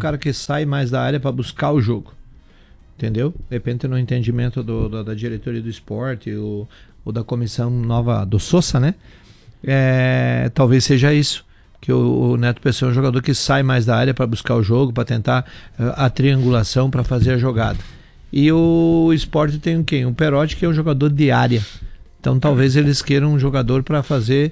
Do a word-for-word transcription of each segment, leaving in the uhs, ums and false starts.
cara que sai mais da área para buscar o jogo. Entendeu? De repente no entendimento do, do, da diretoria do esporte ou, ou da comissão nova do Sousa, né? É, talvez seja isso. Que o, o Neto Pessoa é um jogador que sai mais da área para buscar o jogo, para tentar uh, a triangulação para fazer a jogada. E o esporte tem o quê? Um Perotti que é um jogador de área. Então talvez eles queiram um jogador para fazer,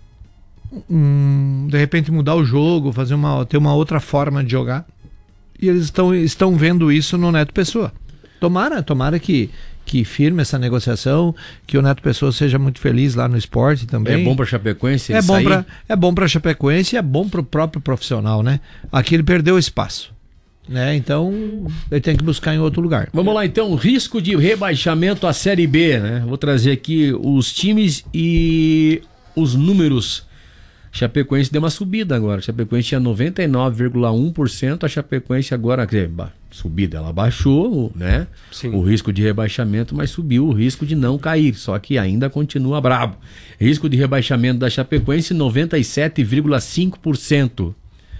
um, de repente mudar o jogo, fazer uma, ter uma outra forma de jogar. E eles estão, estão vendo isso no Neto Pessoa. Tomara, tomara que, que firme essa negociação, que o Neto Pessoa seja muito feliz lá no esporte também. É bom para Chapecoense é bom sair? pra, é bom para Chapecoense e é bom para o próprio profissional, né? Aqui ele perdeu espaço. Né? Então ele tem que buscar em outro lugar. Vamos lá então, risco de rebaixamento à Série B, né? Vou trazer aqui os times e os números. Chapecoense deu uma subida agora. Chapecoense tinha noventa e nove vírgula um por cento, a Chapecoense agora, quer dizer, subida, ela baixou, né? Sim. O risco de rebaixamento, mas subiu o risco de não cair, só que ainda continua brabo. Risco de rebaixamento da Chapecoense noventa e sete vírgula cinco por cento.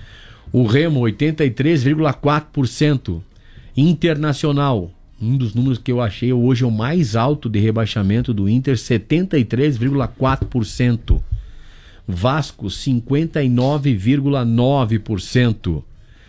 O Remo, oitenta e três vírgula quatro por cento. Internacional, um dos números que eu achei hoje é o mais alto de rebaixamento do Inter, setenta e três vírgula quatro por cento. Vasco, cinquenta e nove vírgula nove por cento.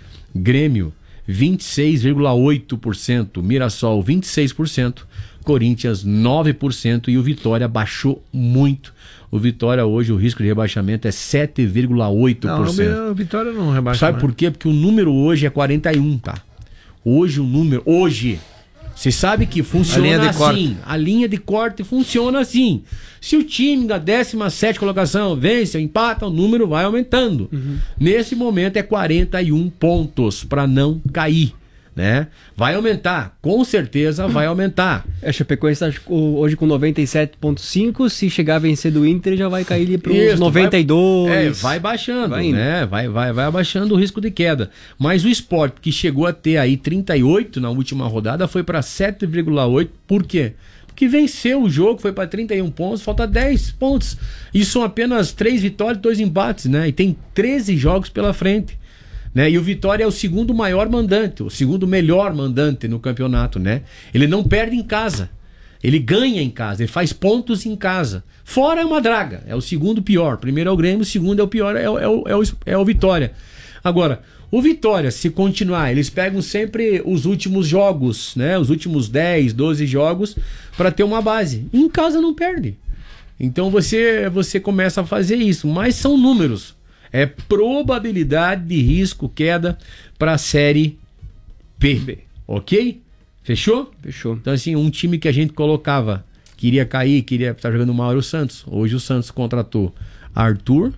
Grêmio, vinte e seis vírgula oito por cento. Mirassol, vinte e seis por cento. Corinthians, nove por cento. E o Vitória baixou muito. O Vitória hoje, o risco de rebaixamento é sete vírgula oito por cento. Não, o Vitória não rebaixa. Sabe por quê? Porque o número hoje é quarenta e um, tá? Hoje o número... Hoje... Você sabe que funciona a linha de assim, corte. A linha de corte funciona assim. Se o time da décima sétima colocação vence, empata, o número vai aumentando. Uhum. Nesse momento é quarenta e um pontos para não cair, né? Vai aumentar, com certeza vai aumentar. A Chapecoense está hoje com noventa e sete vírgula cinco, se chegar a vencer do Inter já vai cair ali para os noventa e dois. Vai, é, vai baixando, vai né? Vai, vai, vai abaixando o risco de queda. Mas o Sport, que chegou a ter aí trinta e oito na última rodada, foi para sete vírgula oito. Por quê? Porque venceu o jogo, foi para trinta e um pontos, falta dez pontos. E são apenas três vitórias e dois empates, né? E tem treze jogos pela frente. Né? E o Vitória é o segundo maior mandante, o segundo melhor mandante no campeonato, né? Ele não perde em casa, ele ganha em casa, ele faz pontos em casa. Fora é uma draga, é o segundo pior. Primeiro é o Grêmio, o segundo é o pior, é o, é o, é o, é o Vitória. Agora, o Vitória, se continuar, eles pegam sempre os últimos jogos, né? Os últimos dez, doze jogos para ter uma base. E em casa não perde. Então você, você começa a fazer isso, mas são números. É probabilidade de risco queda para a Série B. B. Ok? Fechou? Fechou. Então assim, um time que a gente colocava, queria cair, queria estar jogando mal era o Santos. Hoje o Santos contratou Arthur,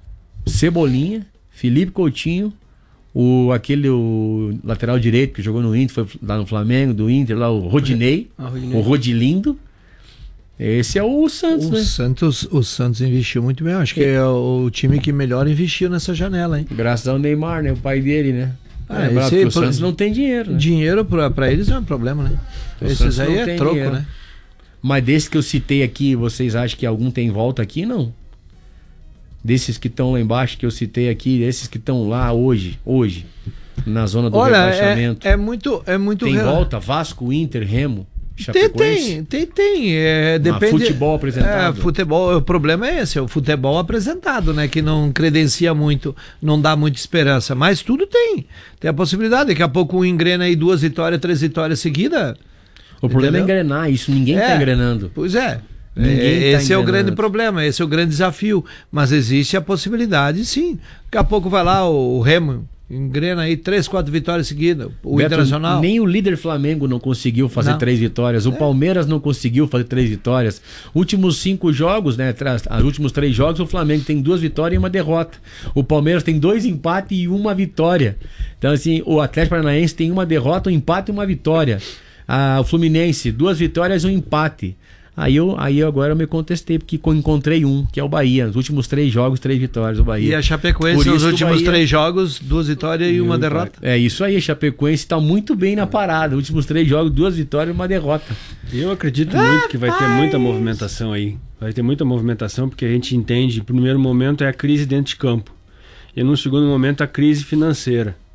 Cebolinha, Felipe Coutinho, o, aquele o lateral direito que jogou no Inter, foi lá no Flamengo, do Inter, lá o Rodinei, ah, Rodinei. o Rodilindo. Esse é o Santos, o né? Santos, o Santos investiu muito bem. Acho que é o time que melhor investiu nessa janela, hein? Graças ao Neymar, né? O pai dele, né? Ah, é, esse, o Santos não tem dinheiro, né? Dinheiro pra, pra eles não é um problema, né? O Esses aí é troco, dinheiro. né? Mas desses que eu citei aqui, vocês acham que algum tem volta aqui? Não. Desses que estão lá embaixo que eu citei aqui, esses que estão lá hoje, hoje, na zona do Olha, rebaixamento. É, é muito, é muito tem real. volta? Vasco, Inter, Remo? Tem, tem, tem, tem. É, depende, futebol apresentado. É, futebol, o problema é esse, é o futebol apresentado, né? Que não credencia muito, não dá muita esperança. Mas tudo tem. Tem a possibilidade. Daqui a pouco um engrena aí duas vitórias, três vitórias seguidas. O problema entendeu? É engrenar, isso ninguém é, tá engrenando. Pois é. Ninguém esse tá é o grande problema, esse é o grande desafio. Mas existe a possibilidade, sim. Daqui a pouco vai lá o, o Remo. Engrena aí três, quatro vitórias seguidas. O Beto, Internacional. Nem o líder Flamengo não conseguiu fazer não. três vitórias. O é. Palmeiras não conseguiu fazer três vitórias. Últimos cinco jogos, né? Os últimos três jogos, o Flamengo tem duas vitórias e uma derrota. O Palmeiras tem dois empates e uma vitória. Então, assim, o Atlético Paranaense tem uma derrota, um empate e uma vitória. Ah, o Fluminense, duas vitórias e um empate. Aí eu, aí eu agora eu me contestei, porque encontrei um, que é o Bahia. Nos últimos três jogos, três vitórias, o Bahia. E a Chapecoense nos últimos Bahia... três jogos, duas vitórias e, e uma derrota. É isso aí, a Chapecoense está muito bem na parada. Últimos três jogos, duas vitórias e uma derrota. Eu acredito ah, muito que vai pai. ter muita movimentação aí. Vai ter muita movimentação, porque a gente entende, no primeiro momento é a crise dentro de campo. E no segundo momento a crise financeira.